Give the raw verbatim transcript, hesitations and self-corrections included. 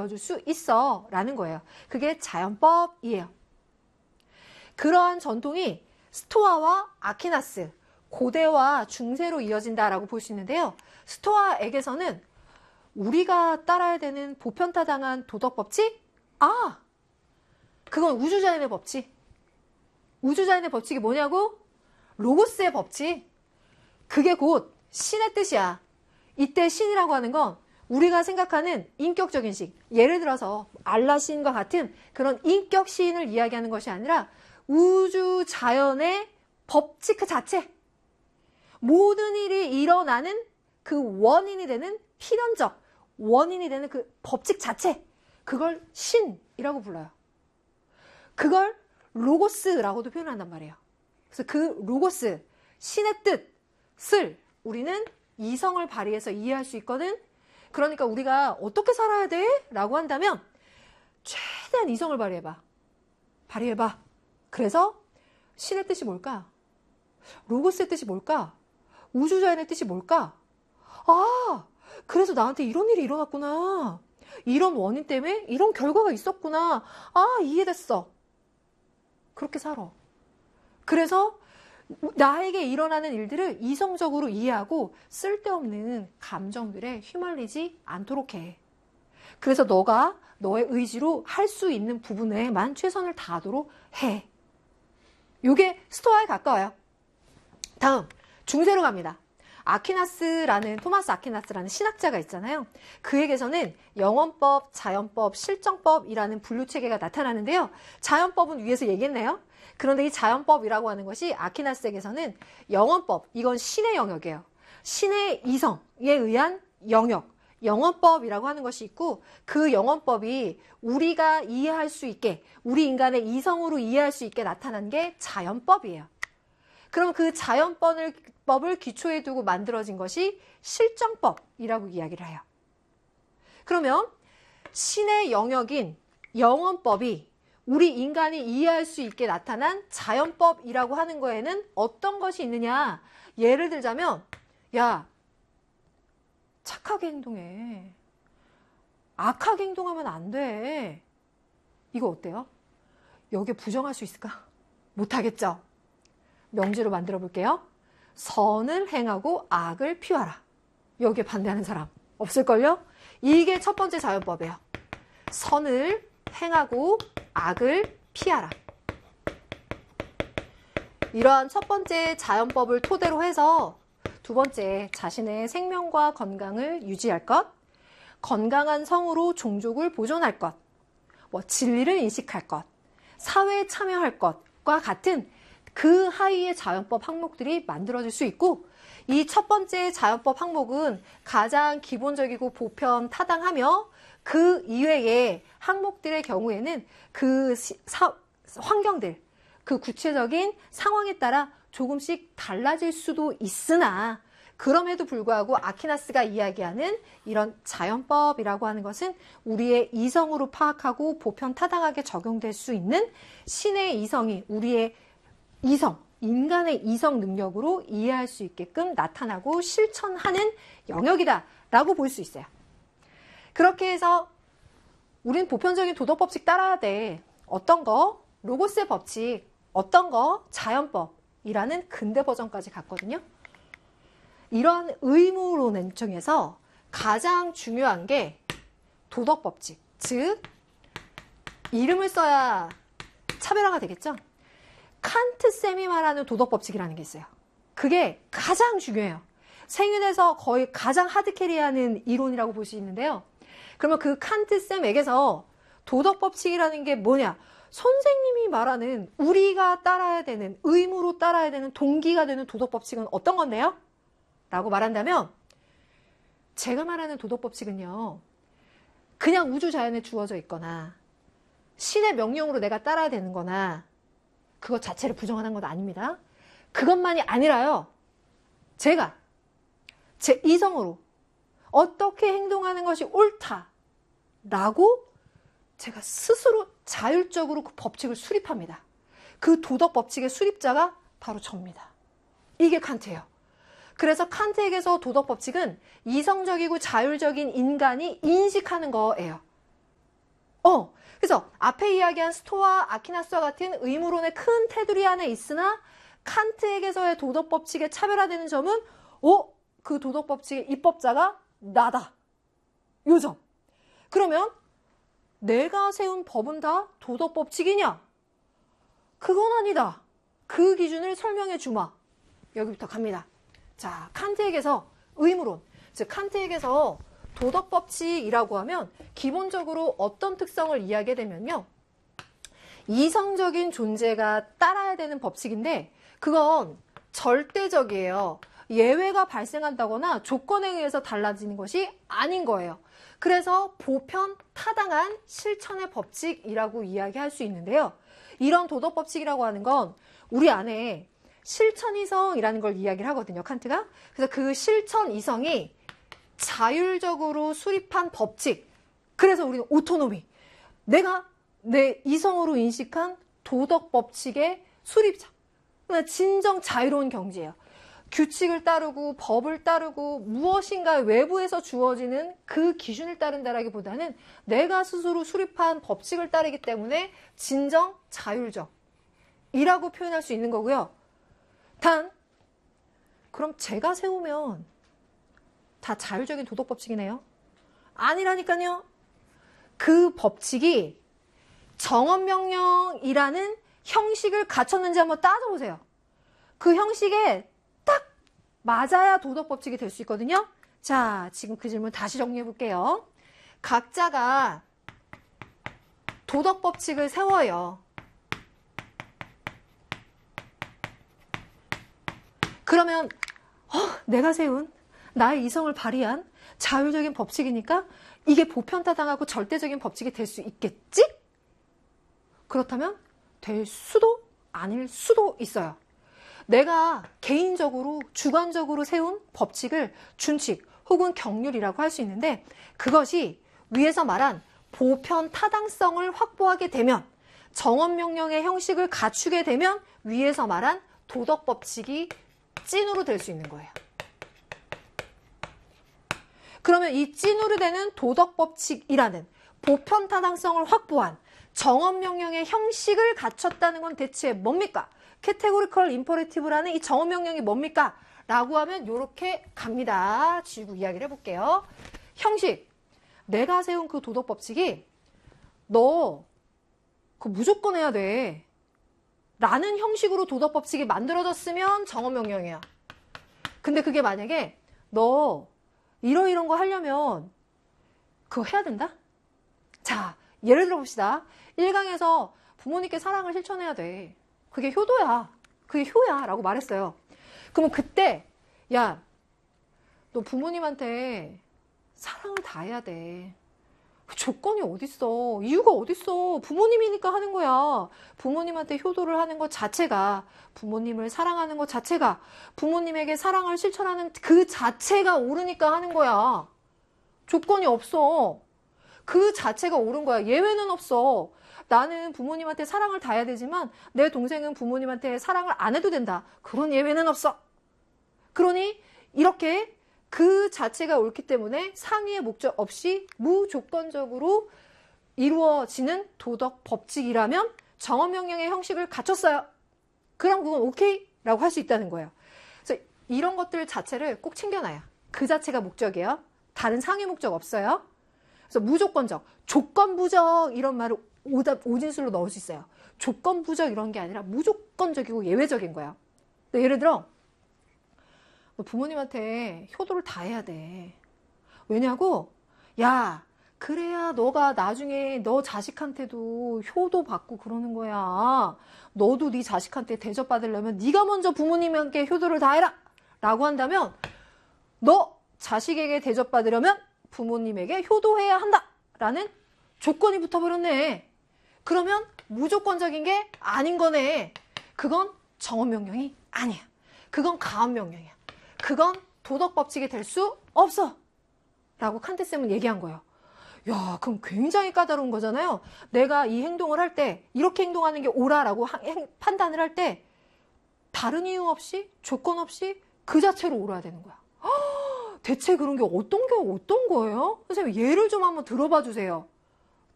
되어줄 수 있어 라는 거예요. 그게 자연법이에요. 그러한 전통이 스토아와 아퀴나스, 고대와 중세로 이어진다라고 볼 수 있는데요. 스토아에게서는 우리가 따라야 되는 보편타당한 도덕 법칙? 아! 그건 우주자연의 법칙. 우주자연의 법칙이 뭐냐고? 로고스의 법칙. 그게 곧 신의 뜻이야. 이때 신이라고 하는 건 우리가 생각하는 인격적인 신. 예를 들어서 알라 신과 같은 그런 인격 신을 이야기하는 것이 아니라 우주자연의 법칙 그 자체. 모든 일이 일어나는 그 원인이 되는 필연적 원인이 되는 그 법칙 자체. 그걸 신이라고 불러요. 그걸 로고스라고도 표현한단 말이에요. 그래서 그 로고스, 신의 뜻을 우리는 이성을 발휘해서 이해할 수 있거든. 그러니까 우리가 어떻게 살아야 돼? 라고 한다면 최대한 이성을 발휘해봐. 발휘해봐. 그래서 신의 뜻이 뭘까? 로고스의 뜻이 뭘까? 우주자연의 뜻이 뭘까? 아, 그래서 나한테 이런 일이 일어났구나. 이런 원인 때문에 이런 결과가 있었구나. 아, 이해됐어. 그렇게 살아. 그래서 나에게 일어나는 일들을 이성적으로 이해하고 쓸데없는 감정들에 휘말리지 않도록 해. 그래서 너가 너의 의지로 할 수 있는 부분에만 최선을 다하도록 해. 이게 스토아에 가까워요. 다음, 중세로 갑니다. 아퀴나스라는, 토마스 아퀴나스라는 신학자가 있잖아요. 그에게서는 영원법, 자연법, 실정법이라는 분류체계가 나타나는데요. 자연법은 위에서 얘기했네요. 그런데 이 자연법이라고 하는 것이 아퀴나스에게서는 영원법, 이건 신의 영역이에요. 신의 이성에 의한 영역, 영원법이라고 하는 것이 있고 그 영원법이 우리가 이해할 수 있게, 우리 인간의 이성으로 이해할 수 있게 나타난 게 자연법이에요. 그럼 그 자연법을 법을 기초에 두고 만들어진 것이 실정법이라고 이야기를 해요. 그러면 신의 영역인 영원법이 우리 인간이 이해할 수 있게 나타난 자연법이라고 하는 거에는 어떤 것이 있느냐? 예를 들자면, 야, 착하게 행동해. 악하게 행동하면 안 돼. 이거 어때요? 여기에 부정할 수 있을까? 못하겠죠? 명제로 만들어 볼게요. 선을 행하고 악을 피하라. 여기에 반대하는 사람 없을걸요? 이게 첫 번째 자연법이에요. 선을 행하고 악을 피하라. 이러한 첫 번째 자연법을 토대로 해서 두 번째, 자신의 생명과 건강을 유지할 것, 건강한 성으로 종족을 보존할 것, 뭐 진리를 인식할 것, 사회에 참여할 것과 같은 그 하위의 자연법 항목들이 만들어질 수 있고, 이 첫 번째 자연법 항목은 가장 기본적이고 보편 타당하며 그 이외의 항목들의 경우에는 그 사, 환경들, 그 구체적인 상황에 따라 조금씩 달라질 수도 있으나 그럼에도 불구하고 아퀴나스가 이야기하는 이런 자연법이라고 하는 것은 우리의 이성으로 파악하고 보편 타당하게 적용될 수 있는 신의 이성이 우리의 이성, 인간의 이성 능력으로 이해할 수 있게끔 나타나고 실천하는 영역이다라고 볼 수 있어요. 그렇게 해서 우린 보편적인 도덕법칙 따라야 돼. 어떤 거? 로고스의 법칙. 어떤 거? 자연법이라는 근대 버전까지 갔거든요. 이런 의무론 중에서 가장 중요한 게 도덕법칙. 즉, 이름을 써야 차별화가 되겠죠? 칸트쌤이 말하는 도덕법칙이라는 게 있어요. 그게 가장 중요해요. 생윤에서 거의 가장 하드캐리하는 이론이라고 볼 수 있는데요. 그러면 그 칸트쌤에게서 도덕법칙이라는 게 뭐냐? 선생님이 말하는 우리가 따라야 되는, 의무로 따라야 되는 동기가 되는 도덕법칙은 어떤 건데요? 라고 말한다면 제가 말하는 도덕법칙은요. 그냥 우주자연에 주어져 있거나 신의 명령으로 내가 따라야 되는 거나 그것 자체를 부정하는 건 아닙니다. 그것만이 아니라요. 제가 제 이성으로 어떻게 행동하는 것이 옳다라고 제가 스스로 자율적으로 그 법칙을 수립합니다. 그 도덕 법칙의 수립자가 바로 저입니다. 이게 칸트예요. 그래서 칸트에게서 도덕 법칙은 이성적이고 자율적인 인간이 인식하는 거예요. 그래서 앞에 이야기한 스토아, 아퀴나스와 같은 의무론의 큰 테두리 안에 있으나 칸트에게서의 도덕법칙에 차별화되는 점은 오, 그 도덕법칙의 입법자가 나다. 요 점. 그러면 내가 세운 법은 다 도덕법칙이냐? 그건 아니다. 그 기준을 설명해 주마. 여기부터 갑니다. 자, 칸트에게서 의무론, 즉 칸트에게서 도덕법칙이라고 하면 기본적으로 어떤 특성을 이야기하게 되면요. 이성적인 존재가 따라야 되는 법칙인데 그건 절대적이에요. 예외가 발생한다거나 조건에 의해서 달라지는 것이 아닌 거예요. 그래서 보편 타당한 실천의 법칙이라고 이야기할 수 있는데요. 이런 도덕법칙이라고 하는 건 우리 안에 실천이성이라는 걸 이야기를 하거든요. 칸트가. 그래서 그 실천이성이 자율적으로 수립한 법칙. 그래서 우리는 오토노미. 내가 내 이성으로 인식한 도덕법칙의 수립자. 진정 자유로운 경지예요. 규칙을 따르고 법을 따르고 무엇인가 외부에서 주어지는 그 기준을 따른다라기보다는 내가 스스로 수립한 법칙을 따르기 때문에 진정 자율적 이라고 표현할 수 있는 거고요. 단 그럼 제가 세우면 다 자율적인 도덕법칙이네요. 아니라니까요. 그 법칙이 정언명령이라는 형식을 갖췄는지 한번 따져보세요. 그 형식에 딱 맞아야 도덕법칙이 될 수 있거든요. 자, 지금 그 질문 다시 정리해 볼게요. 각자가 도덕법칙을 세워요. 그러면 어, 내가 세운 나의 이성을 발휘한 자율적인 법칙이니까 이게 보편타당하고 절대적인 법칙이 될 수 있겠지? 그렇다면 될 수도 아닐 수도 있어요. 내가 개인적으로 주관적으로 세운 법칙을 준칙 혹은 경률이라고 할 수 있는데 그것이 위에서 말한 보편 타당성을 확보하게 되면 정언명령의 형식을 갖추게 되면 위에서 말한 도덕법칙이 찐으로 될 수 있는 거예요. 그러면 이 찐으로 되는 도덕법칙이라는 보편 타당성을 확보한 정언명령의 형식을 갖췄다는 건 대체 뭡니까? 캐테고리컬 임퍼레티브라는 이 정언명령이 뭡니까? 라고 하면 이렇게 갑니다. 지우고 이야기를 해볼게요. 형식. 내가 세운 그 도덕법칙이 너 그거 무조건 해야 돼. 라는 형식으로 도덕법칙이 만들어졌으면 정언명령이야. 근데 그게 만약에 너 이러이런 거 하려면 그거 해야 된다? 자, 예를 들어 봅시다. 일 강에서 부모님께 사랑을 실천해야 돼. 그게 효도야. 그게 효야. 라고 말했어요. 그러면 그때 야, 너 부모님한테 사랑을 다해야 돼. 조건이 어딨어. 이유가 어딨어. 부모님이니까 하는 거야. 부모님한테 효도를 하는 것 자체가 부모님을 사랑하는 것 자체가 부모님에게 사랑을 실천하는 그 자체가 옳으니까 하는 거야. 조건이 없어. 그 자체가 옳은 거야. 예외는 없어. 나는 부모님한테 사랑을 다해야 되지만 내 동생은 부모님한테 사랑을 안 해도 된다. 그런 예외는 없어. 그러니 이렇게 그 자체가 옳기 때문에 상위의 목적 없이 무조건적으로 이루어지는 도덕 법칙이라면 정언명령의 형식을 갖췄어요. 그럼 그건 오케이? 라고 할 수 있다는 거예요. 그래서 이런 것들 자체를 꼭 챙겨놔요. 그 자체가 목적이에요. 다른 상위 목적 없어요. 그래서 무조건적, 조건부적 이런 말을 오답, 오진술로 넣을 수 있어요. 조건부적 이런 게 아니라 무조건적이고 예외적인 거야. 예를 들어 너 부모님한테 효도를 다 해야 돼. 왜냐고? 야, 그래야 너가 나중에 너 자식한테도 효도 받고 그러는 거야. 너도 네 자식한테 대접받으려면 네가 먼저 부모님께 효도를 다 해라. 라고 한다면 너 자식에게 대접받으려면 부모님에게 효도해야 한다. 라는 조건이 붙어버렸네. 그러면 무조건적인 게 아닌 거네. 그건 정언명령이 아니야. 그건 가언명령이야. 그건 도덕법칙이 될 수 없어. 라고 칸트쌤은 얘기한 거예요. 야, 그럼 굉장히 까다로운 거잖아요. 내가 이 행동을 할 때 이렇게 행동하는 게 옳아라고 판단을 할 때 다른 이유 없이 조건 없이 그 자체로 옳아야 되는 거야. 허, 대체 그런 게 어떤 게 어떤 거예요? 선생님 예를 좀 한번 들어봐 주세요.